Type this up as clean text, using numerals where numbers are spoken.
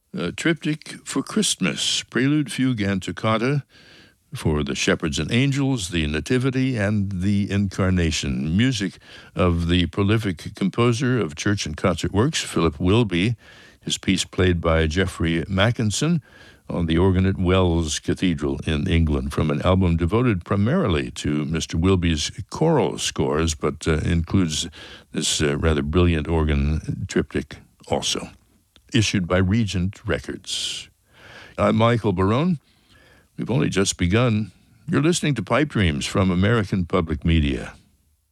Triptych for Christmas, Prelude, Fugue, and Toccata for the Shepherds and Angels, the Nativity, and the Incarnation. Music of the prolific composer of church and concert works, Philip Wilby. His piece played by Geoffrey Mackinson on the organ at Wells Cathedral in England, from an album devoted primarily to Mr. Wilby's choral scores, but includes this rather brilliant organ triptych also, issued by Regent Records. I'm Michael Barone. We've only just begun. You're listening to Pipe Dreams from American Public Media.